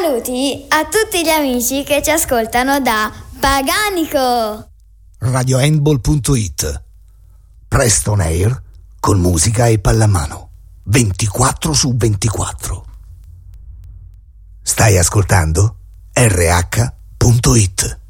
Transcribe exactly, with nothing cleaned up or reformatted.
Saluti a tutti gli amici che ci ascoltano da Paganico. radiohandball punto it. Presto on air con musica e pallamano ventiquattro su ventiquattro. Stai ascoltando R H punto it.